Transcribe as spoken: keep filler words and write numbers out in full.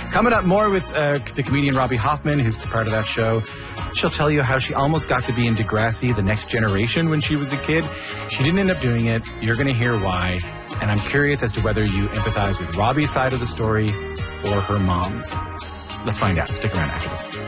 Coming up, more with uh, the comedian Robbie Hoffman, who's part of that show. She'll tell you how she almost got to be in Degrassi, The Next Generation, when she was a kid. She didn't end up doing it. You're going to hear why. And I'm curious as to whether you empathize with Robbie's side of the story or her mom's. Let's find out. Stick around after this.